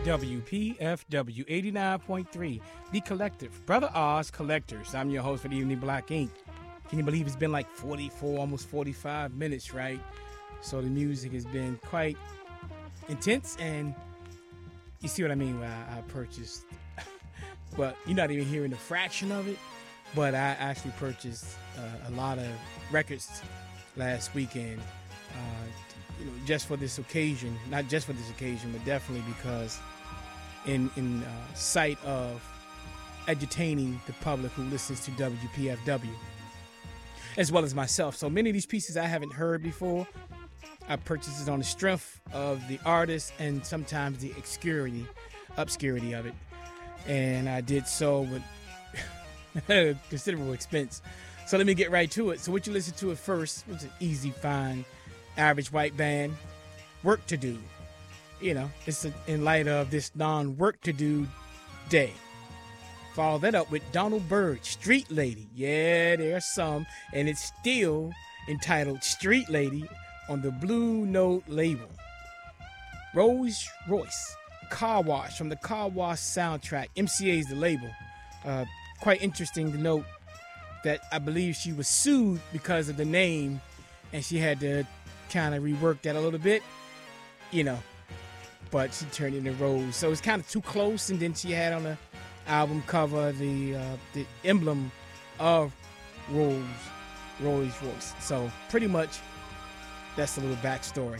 WPFW 89.3, The Collective, Brother Oz Collectors. I'm your host for the evening, Black Ink. Can you believe it's been like 44, almost 45 minutes, right? So the music has been quite intense, and you see what I mean when I purchased. Well, you're not even hearing a fraction of it, but I actually purchased a lot of records last weekend, just for this occasion. Not just for this occasion, but definitely because in sight of entertaining the public who listens to WPFW, as well as myself. So many of these pieces I haven't heard before. I purchased it on the strength of the artist and sometimes the obscurity of it. And I did so with considerable expense. So let me get right to it. So what you listen to at first was an easy, fine, average white band, Work to Do. It's in light of this non-work to do day. Follow that up with Donald Byrd, Street Lady. Yeah, there's some. And it's still entitled Street Lady on the Blue Note label. Rolls Royce, Car Wash from the Car Wash soundtrack. MCA is the label. Quite interesting to note that I believe she was sued because of the name, and she had to kind of rework that a little bit, but she turned into Rose. So it's kind of too close, and then she had on the album cover the emblem of Rolls Royce. So pretty much that's a little backstory.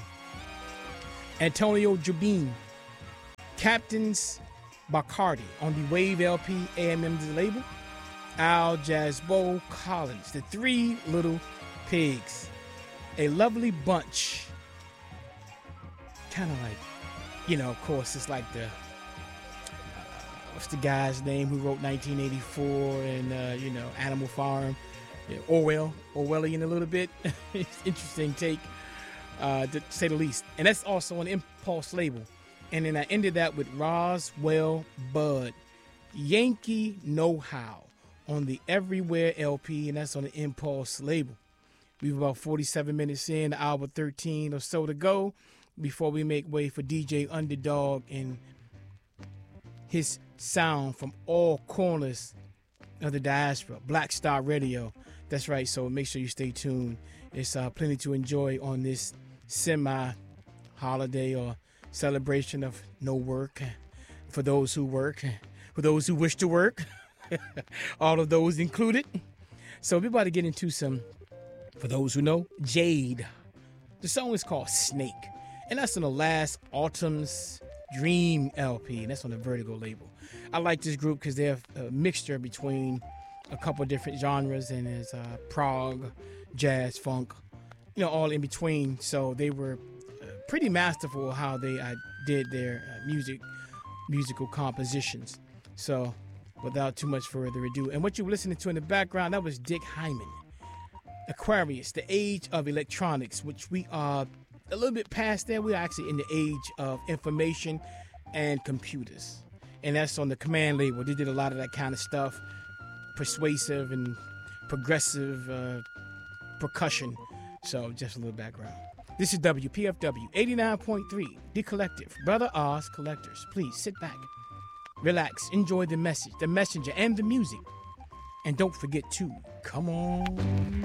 Antonio Jobim, Captains Bacardi on the Wave LP, AMM's label. Al Jasbo Collins, The Three Little Pigs, A Lovely Bunch. Kind of like, of course, it's like the what's the guy's name who wrote 1984 and Animal Farm, Orwellian a little bit. It's interesting take, to say the least. And that's also an Impulse label. And then I ended that with Roswell Bud, Yankee Know-How on the Everywhere LP, and that's on the Impulse label. We've about 47 minutes in, hour 13 or so to go before we make way for DJ Underdog and his sound from all corners of the diaspora, Black Star Radio. That's right, so make sure you stay tuned. There's plenty to enjoy on this semi-holiday or celebration of no work for those who work, for those who wish to work. All of those included. So we're about to get into some, for those who know, Jade. The song is called Snake, and that's on the Last Autumn's Dream LP, and that's on the Vertigo label. I like this group because they're a mixture between a couple of different genres, and there's prog, jazz, funk, all in between. So they were pretty masterful how they did their musical compositions. So without too much further ado, and what you were listening to in the background, that was Dick Hyman, Aquarius, The Age of Electronics, which we are a little bit past there. We're actually in the age of information and computers, and that's on the Command label. They did a lot of that kind of stuff, persuasive and progressive percussion. So just a little background. This is WPFW 89.3, The Collective, Brother Oz Collectors. Please sit back, relax, enjoy the message, the messenger, and the music. And don't forget to come on.